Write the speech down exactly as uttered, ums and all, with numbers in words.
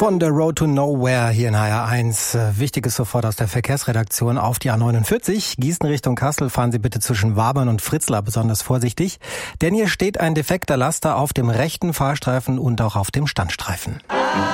Von der Road to Nowhere hier in H R eins. Wichtiges sofort aus der Verkehrsredaktion auf die A neunundvierzig. Gießen Richtung Kassel fahren Sie bitte zwischen Wabern und Fritzlar besonders vorsichtig. Denn hier steht ein defekter Laster auf dem rechten Fahrstreifen und auch auf dem Standstreifen.